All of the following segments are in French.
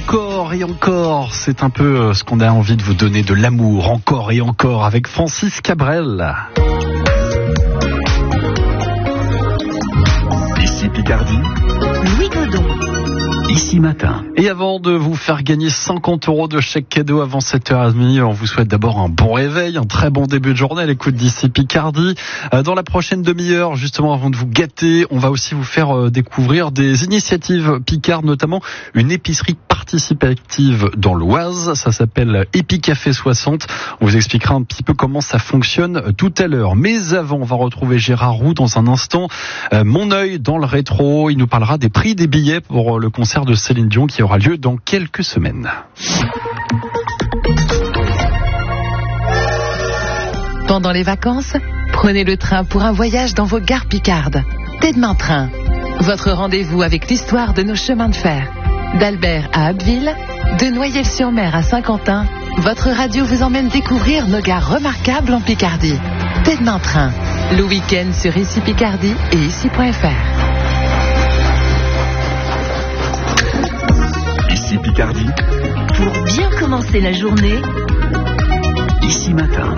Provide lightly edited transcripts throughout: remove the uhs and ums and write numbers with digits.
encore et encore. C'est un peu ce qu'on a envie de vous donner, de l'amour, encore et encore, avec Francis Cabrel. Ici Picardie, Louis Godon. Ici Matin. Et avant de vous faire gagner 50 € de chèque cadeau avant 7h30, on vous souhaite d'abord un bon réveil, un très bon début de journée à l'écoute d'Ici Picardie. Dans la prochaine demi-heure, justement avant de vous gâter, on va aussi vous faire découvrir des initiatives picardes, notamment une épicerie participative dans l'Oise. Ça s'appelle Epicafé 60. On vous expliquera un petit peu comment ça fonctionne tout à l'heure. Mais avant, on va retrouver Gérard Roux dans un instant. Mon œil dans le rétro. Il nous parlera des prix des billets pour le concert de Céline Dion qui aura lieu dans quelques semaines. Pendant les vacances, prenez le train pour un voyage dans vos gares picardes. Dès demain train, votre rendez-vous avec l'histoire de nos chemins de fer. D'Albert à Abbeville, de Noyelles-sur-Mer à Saint-Quentin, votre radio vous emmène découvrir nos gares remarquables en Picardie. Dès demain train, le week-end sur Ici Picardie et ici.fr. Ici Picardie, Pour bien commencer la journée, Ici Matin.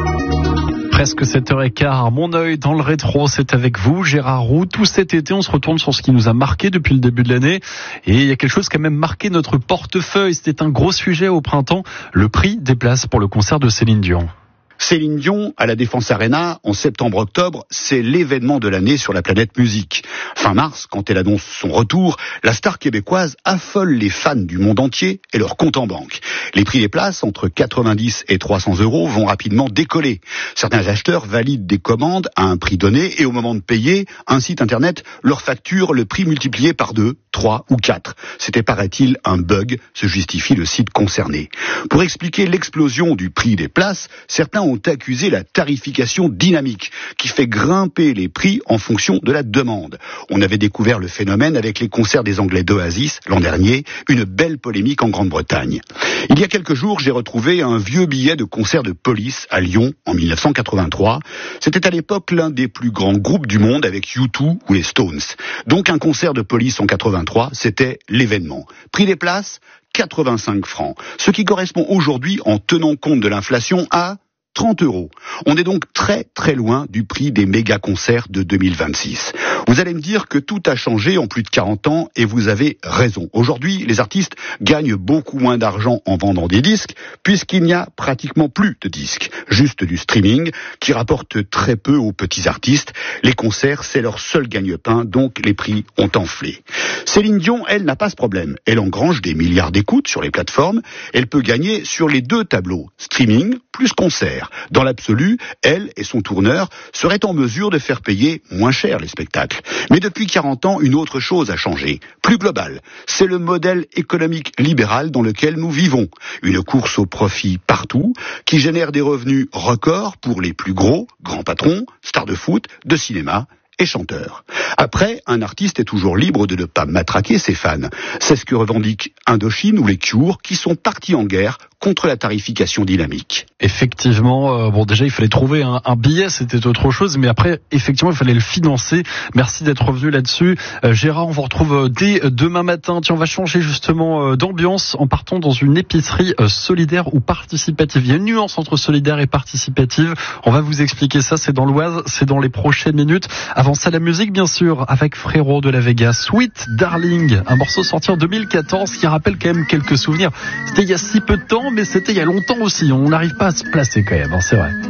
Presque 7h15, mon œil dans le rétro, c'est avec vous, Gérard Roux. Tout cet été, on se retourne sur ce qui nous a marqué depuis le début de l'année. Et il y a quelque chose qui a même marqué notre portefeuille. C'était un gros sujet au printemps, le prix des places pour le concert de Céline Dion. Céline Dion à la Défense Arena en septembre-octobre, c'est l'événement de l'année sur la planète musique. Fin mars, quand elle annonce son retour, la star québécoise affole les fans du monde entier et leur compte en banque. Les prix des places, entre 90 et 300 €, vont rapidement décoller. Certains acheteurs valident des commandes à un prix donné et au moment de payer, un site internet leur facture le prix multiplié par 2, 3 ou 4. C'était, paraît-il, un bug, se justifie le site concerné. Pour expliquer l'explosion du prix des places, certains ont accusé la tarification dynamique, qui fait grimper les prix en fonction de la demande. On avait découvert le phénomène avec les concerts des Anglais d'Oasis l'an dernier, une belle polémique en Grande-Bretagne. Il y a quelques jours, j'ai retrouvé un vieux billet de concert de Police à Lyon en 1983. C'était à l'époque l'un des plus grands groupes du monde avec U2 ou les Stones. Donc un concert de Police en 83, c'était l'événement. Prix des places, 85 francs. Ce qui correspond aujourd'hui, en tenant compte de l'inflation, à 30 €. On est donc très très loin du prix des méga-concerts de 2026. Vous allez me dire que tout a changé en plus de 40 ans et vous avez raison. Aujourd'hui, les artistes gagnent beaucoup moins d'argent en vendant des disques puisqu'il n'y a pratiquement plus de disques, juste du streaming qui rapporte très peu aux petits artistes. Les concerts, c'est leur seul gagne-pain, donc les prix ont enflé. Céline Dion, elle, n'a pas ce problème. Elle engrange des milliards d'écoutes sur les plateformes. Elle peut gagner sur les deux tableaux, streaming plus concert. Dans l'absolu, elle et son tourneur seraient en mesure de faire payer moins cher les spectacles. Mais depuis 40 ans, une autre chose a changé, plus globale. C'est le modèle économique libéral dans lequel nous vivons. Une course au profit partout, qui génère des revenus records pour les plus gros, grands patrons, stars de foot, de cinéma et chanteurs. Après, un artiste est toujours libre de ne pas matraquer ses fans. C'est ce que revendiquent Indochine ou les Cure, qui sont partis en guerre contre la tarification dynamique. Effectivement, bon déjà il fallait trouver un billet, c'était autre chose, mais après effectivement il fallait le financer. Merci d'être revenu là-dessus. Gérard, on vous retrouve dès demain matin. Tiens, on va changer justement d'ambiance en partant dans une épicerie solidaire ou participative. Il y a une nuance entre solidaire et participative. On va vous expliquer ça, c'est dans l'Oise, c'est dans les prochaines minutes. Avant ça, la musique bien sûr, avec Frérot de la Vega, Sweet Darling, un morceau sorti en 2014 qui rappelle quand même quelques souvenirs. C'était il y a si peu de temps, mais c'était il y a longtemps aussi. On n'arrive pas à se placer quand même, hein, c'est vrai.